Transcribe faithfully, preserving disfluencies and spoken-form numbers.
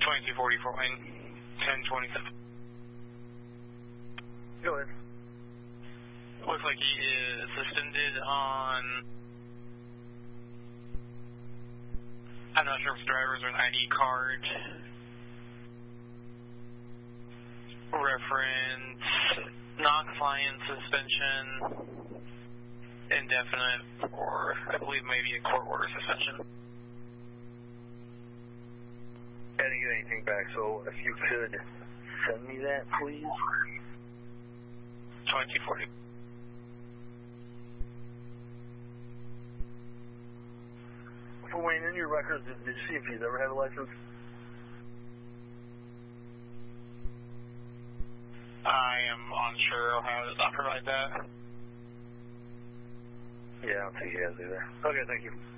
twenty-two forty Fort Wayne, ten twenty-seven. Go ahead. Looks like he is suspended on, I'm not sure if it's drivers or an I D card. Reference, non-compliance suspension, indefinite, or I believe maybe a court order suspension. I didn't get anything back, so if you could send me that, please. twenty-two forty. For Wayne, in your records, did, did you see if he's ever had a license? I am unsure. Ohio does not provide that. Yeah, I don't think he has either. Okay, thank you.